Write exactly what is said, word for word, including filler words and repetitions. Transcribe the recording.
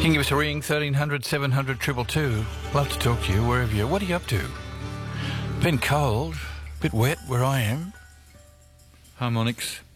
can give us a ring, thirteen hundred, seven hundred, two two two. Love to talk to you, wherever you are. What are you up to? Been cold, bit wet where I am. Harmonics.